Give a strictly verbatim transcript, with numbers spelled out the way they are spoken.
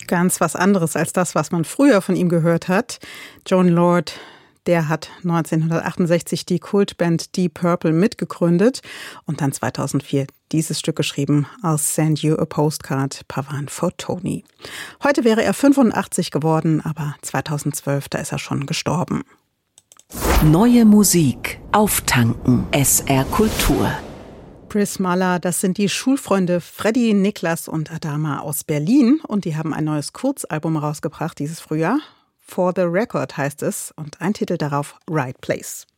Ganz was anderes als das, was man früher von ihm gehört hat. Jon Lord, der hat neunzehnhundertachtundsechzig die Kultband Deep Purple mitgegründet und dann zweitausendvier dieses Stück geschrieben, I'll Send You a Postcard, Pavan for Tony. Heute wäre er fünfundachtzig geworden, aber zweitausendzwölf, da ist er schon gestorben. Neue Musik auftanken, S R Kultur. Prismala, das sind die Schulfreunde Freddy, Niklas und Adama aus Berlin und die haben ein neues Kurzalbum rausgebracht dieses Frühjahr. For the Record heißt es und ein Titel darauf, Right Place.